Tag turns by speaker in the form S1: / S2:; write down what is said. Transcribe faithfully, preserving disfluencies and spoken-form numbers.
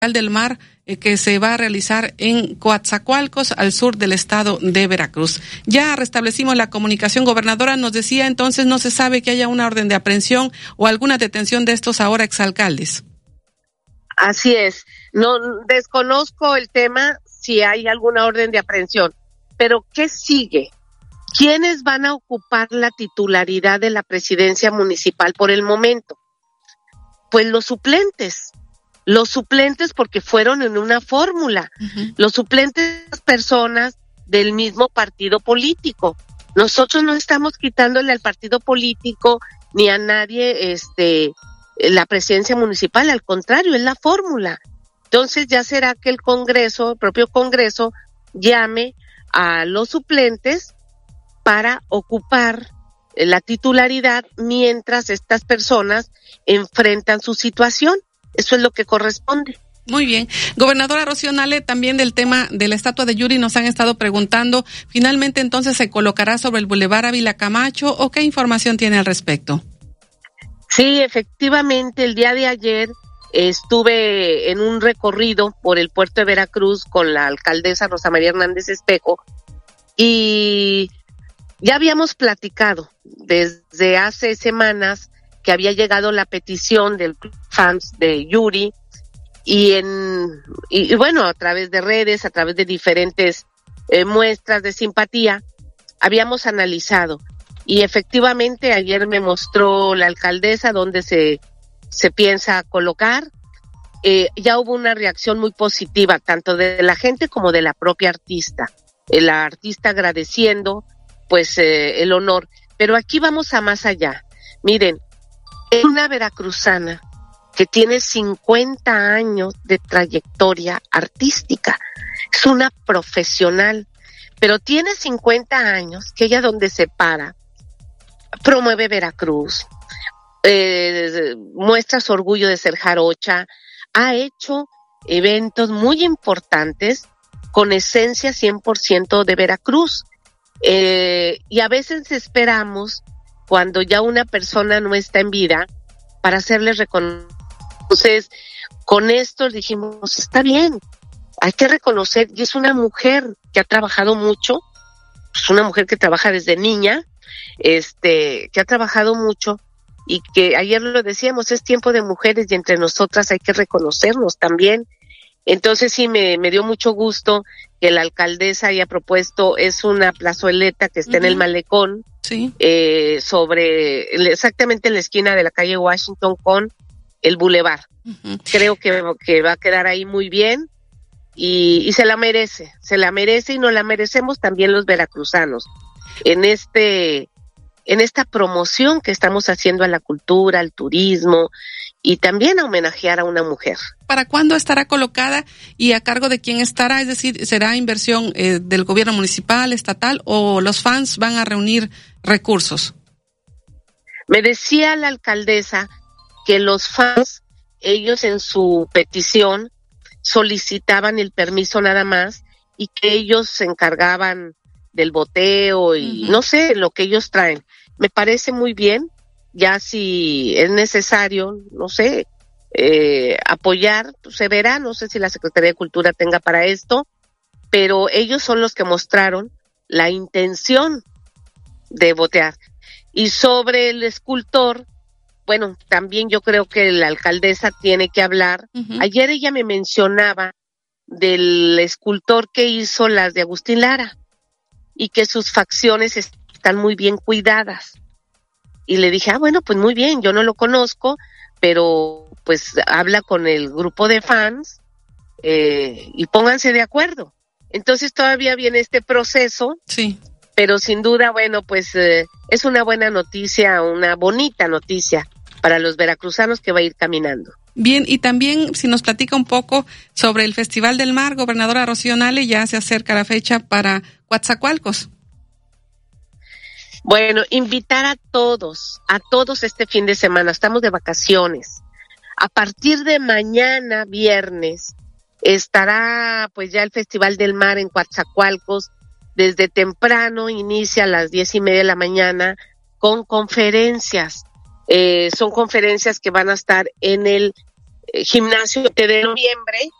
S1: del Mar eh, que se va a realizar en Coatzacoalcos, al sur del estado de Veracruz. Ya restablecimos la comunicación. Gobernadora, nos decía entonces no se sabe que haya una orden de aprehensión o alguna detención de estos ahora exalcaldes.
S2: Así es. No desconozco el tema si hay alguna orden de aprehensión, pero ¿qué sigue? ¿Quiénes van a ocupar la titularidad de la presidencia municipal por el momento? Pues los suplentes. Los suplentes porque fueron en una fórmula. Uh-huh. Los suplentes personas del mismo partido político. Nosotros no estamos quitándole al partido político ni a nadie este la presidencia municipal, al contrario, es la fórmula. Entonces ya será que el Congreso, el propio Congreso, llame a los suplentes para ocupar la titularidad mientras estas personas enfrentan su situación. Eso es lo que corresponde.
S1: Muy bien. Gobernadora Rocío Nale, también del tema de la estatua de Yuri nos han estado preguntando, ¿finalmente entonces se colocará sobre el Boulevard Ávila Camacho o qué información tiene al respecto?
S2: Sí, efectivamente, el día de ayer estuve en un recorrido por el puerto de Veracruz con la alcaldesa Rosa María Hernández Espejo y ya habíamos platicado desde hace semanas que había llegado la petición del fans de Yuri y en y, y bueno, a través de redes, a través de diferentes eh, muestras de simpatía, habíamos analizado. Y efectivamente ayer me mostró la alcaldesa dónde se, se piensa colocar. Eh, ya hubo una reacción muy positiva, tanto de la gente como de la propia artista. Eh, la artista agradeciendo, pues, eh, el honor. Pero aquí vamos a más allá. Miren, es una veracruzana que tiene cincuenta años de trayectoria artística. Es una profesional, pero tiene cincuenta años que ella donde se para, promueve Veracruz, eh, muestra su orgullo de ser jarocha, ha hecho eventos muy importantes con esencia cien por ciento de Veracruz. Eh, y a veces esperamos, cuando ya una persona no está en vida, para hacerle reconocer. Entonces, con esto dijimos, está bien, hay que reconocer, y es una mujer que ha trabajado mucho, es una mujer que trabaja desde niña, este, que ha trabajado mucho y que ayer lo decíamos, es tiempo de mujeres y entre nosotras hay que reconocernos también. Entonces sí me, me dio mucho gusto que la alcaldesa haya propuesto, es una plazoleta que está uh-huh. en el malecón,
S1: sí.
S2: eh, sobre, exactamente en la esquina de la calle Washington con el Boulevard. Uh-huh. Creo que, que va a quedar ahí muy bien y, y se la merece, se la merece y nos la merecemos también los veracruzanos. En este, en esta promoción que estamos haciendo a la cultura, al turismo y también a homenajear a una mujer.
S1: ¿Para cuándo estará colocada y a cargo de quién estará? Es decir, ¿será inversión eh, del gobierno municipal, estatal o los fans van a reunir recursos?
S2: Me decía la alcaldesa que los fans, ellos en su petición solicitaban el permiso nada más y que ellos se encargaban del boteo y uh-huh. no sé, lo que ellos traen. Me parece muy bien, ya si es necesario, no sé, eh, apoyar, pues se verá, no sé si la Secretaría de Cultura tenga para esto, pero ellos son los que mostraron la intención de botear. Y sobre el escultor, bueno, también yo creo que la alcaldesa tiene que hablar. Uh-huh. Ayer ella me mencionaba del escultor que hizo las de Agustín Lara y que sus facciones están muy bien cuidadas. Y le dije, ah, bueno, pues muy bien, yo no lo conozco, pero pues habla con el grupo de fans eh, y pónganse de acuerdo. Entonces todavía viene este proceso,
S1: sí.
S2: pero sin duda, bueno, pues eh, es una buena noticia, una bonita noticia para los veracruzanos que va a ir caminando.
S1: Bien, y también si nos platica un poco sobre el Festival del Mar, gobernadora Rocío Nale, ya se acerca la fecha para Coatzacoalcos.
S2: Bueno, invitar a todos, a todos este fin de semana, estamos de vacaciones. A partir de mañana, viernes, estará pues ya el Festival del Mar en Coatzacoalcos. Desde temprano, inicia a las diez y media de la mañana con conferencias. Eh, son conferencias que van a estar en el gimnasio de noviembre